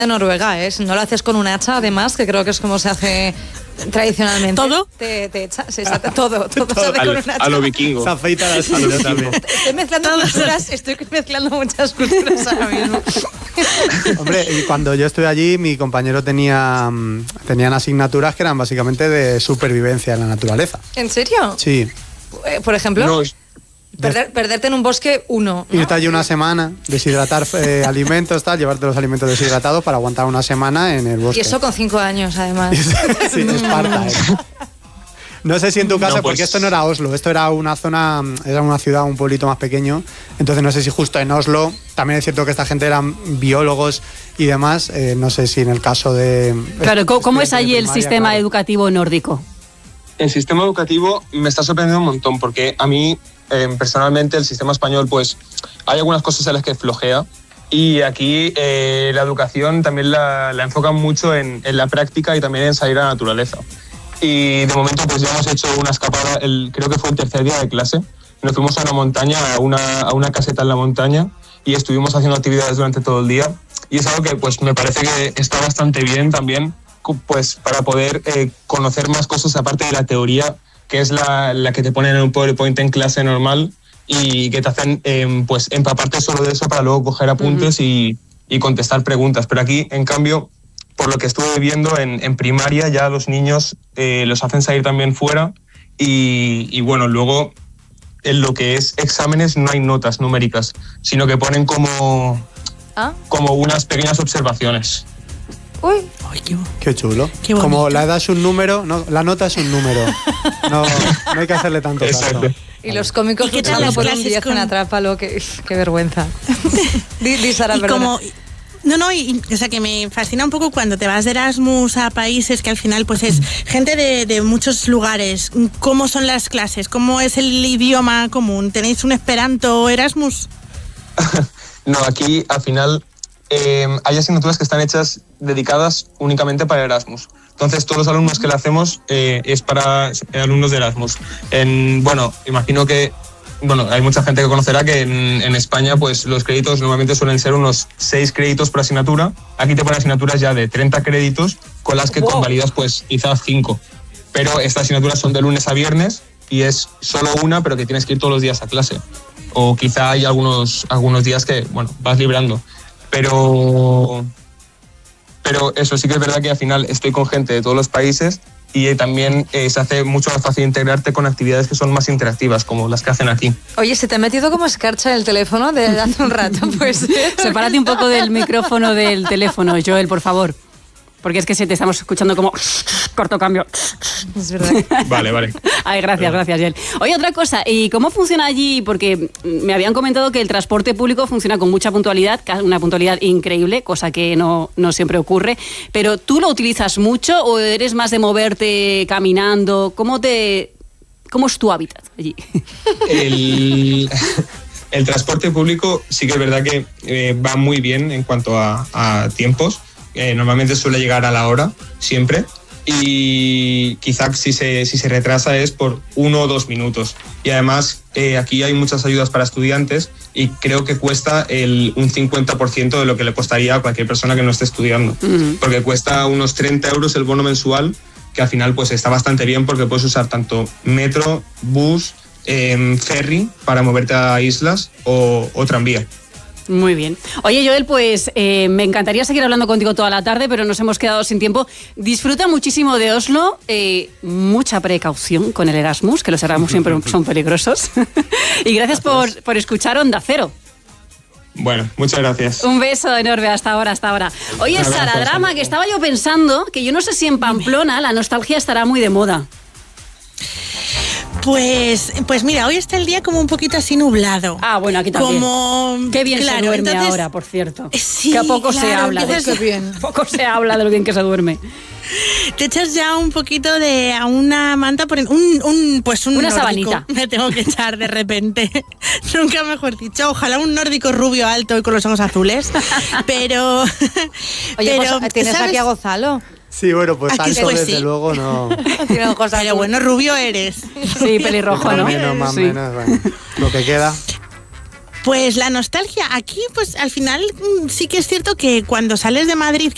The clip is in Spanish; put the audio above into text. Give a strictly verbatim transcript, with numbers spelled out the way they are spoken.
de Noruega, ¿eh? Si no lo haces con un hacha, además, que creo que es como se hace tradicionalmente. ¿Todo? Te, te echa, se saca todo, todo, todo se hace al, con un hacha. A lo vikingo. Se afeita la sangre también. Estoy mezclando culturas, estoy mezclando muchas culturas ahora mismo. Hombre, y cuando yo estuve allí, mi compañero tenía tenían asignaturas que eran básicamente de supervivencia en la naturaleza. ¿En serio? Sí. Por ejemplo... No, Perder, perderte en un bosque, uno, ¿no? Irte allí una semana, deshidratar eh, alimentos, tal, llevarte los alimentos deshidratados para aguantar una semana en el bosque. Y eso con cinco años, además. Sí, Esparta. ¿eh? No sé si en tu caso, no, pues... porque esto no era Oslo, esto era una zona, era una ciudad, un pueblito más pequeño, entonces no sé si justo en Oslo, también es cierto que esta gente eran biólogos y demás, eh, no sé si en el caso de... Claro, ¿cómo, cómo es allí el sistema claro. educativo nórdico? El sistema educativo me está sorprendiendo un montón, porque a mí... Eh, personalmente el sistema español, pues hay algunas cosas en las que flojea y aquí eh, la educación también la, la enfocan mucho en, en la práctica y también en salir a la naturaleza. Y de momento pues ya hemos hecho una escapada, el, creo que fue el tercer día de clase, nos fuimos a una montaña, a una, a una caseta en la montaña y estuvimos haciendo actividades durante todo el día y es algo que pues me parece que está bastante bien también pues para poder eh, conocer más cosas aparte de la teoría, que es la, la que te ponen en un PowerPoint en clase normal y que te hacen eh, pues empaparte solo de eso para luego coger apuntes uh-huh. y, y contestar preguntas. Pero aquí, en cambio, por lo que estuve viendo en, en primaria, ya los niños eh, los hacen salir también fuera y, y bueno, luego en lo que es exámenes no hay notas numéricas, sino que ponen como, ¿Ah? como unas pequeñas observaciones. Uy. Ay, qué, qué chulo. Qué como la edad es un número, no, la nota es un número. No, no hay que hacerle tanto caso. Y los cómicos luchando por un diez con Atrápalo, qué, qué vergüenza. Di, di Sara, y como, no, no, y, o sea que me fascina un poco cuando te vas de Erasmus a países que al final pues es gente de, de muchos lugares. ¿Cómo son las clases? ¿Cómo es el idioma común? ¿Tenéis un Esperanto Erasmus? No, aquí al final... Eh, hay asignaturas que están hechas dedicadas únicamente para Erasmus. Entonces, todos los alumnos que le hacemos eh, es para alumnos de Erasmus. En, bueno, imagino que bueno, hay mucha gente que conocerá que en, en España pues, los créditos normalmente suelen ser unos seis créditos por asignatura. Aquí te ponen asignaturas ya de treinta créditos, con las que wow. convalidas pues, quizás cinco. Pero estas asignaturas son de lunes a viernes y es solo una, pero que tienes que ir todos los días a clase. O quizá hay algunos, algunos días que bueno, vas librando. Pero, pero eso sí que es verdad que al final estoy con gente de todos los países y también eh, se hace mucho más fácil integrarte con actividades que son más interactivas, como las que hacen aquí. Oye, ¿se te ha metido como escarcha el teléfono de hace un rato? Pues sepárate un poco del micrófono del teléfono, Joel, por favor. Porque es que se te estamos escuchando como corto cambio. Es verdad. Vale, vale. Ay, gracias, gracias, Joel. Oye, otra cosa, ¿y cómo funciona allí? Porque me habían comentado que el transporte público funciona con mucha puntualidad, una puntualidad increíble, cosa que no, no siempre ocurre. Pero ¿tú lo utilizas mucho o eres más de moverte caminando? ¿Cómo te, cómo es tu hábitat allí? El, el transporte público sí que es verdad que eh, va muy bien en cuanto a, a tiempos. Eh, normalmente suele llegar a la hora, siempre, y quizás si se, si se retrasa es por uno o dos minutos. Y además eh, aquí hay muchas ayudas para estudiantes y creo que cuesta el, un cincuenta por ciento de lo que le costaría a cualquier persona que no esté estudiando. Uh-huh. Porque cuesta unos treinta euros el bono mensual, que al final pues está bastante bien porque puedes usar tanto metro, bus, eh, ferry para moverte a islas o, o tranvía. Muy bien. Oye, Joel, pues eh, me encantaría seguir hablando contigo toda la tarde, pero nos hemos quedado sin tiempo. Disfruta muchísimo de Oslo, eh, mucha precaución con el Erasmus, que los Erasmus siempre son peligrosos. Y gracias por, por escuchar Onda Cero. Bueno, muchas gracias. Un beso enorme, hasta ahora, hasta ahora. Oye, Sara, drama, que estaba yo pensando que yo no sé si en Pamplona la nostalgia estará muy de moda. Pues, pues mira, hoy está el día como un poquito así nublado. Ah, bueno, aquí también. Como, qué bien claro, se duerme entonces, ahora, por cierto. Sí, que a poco claro, se habla de eso. Bien. Poco se habla de lo bien que se duerme. Te echas ya un poquito de a una manta, por un, un pues un una nórdico. sabanita. Me tengo que echar de repente. Nunca mejor dicho. Ojalá un nórdico rubio alto y con los ojos azules. Pero. Oye, pero, pues, ¿tienes ¿sabes? aquí a Gonzalo? Sí, bueno, pues Aquí alto pues desde sí. luego no. Pero bueno, rubio eres. Sí, pelirrojo, ¿no? Menos, más o Sí. menos, bueno, lo que queda. Pues la nostalgia, aquí pues al final sí que es cierto que cuando sales de Madrid,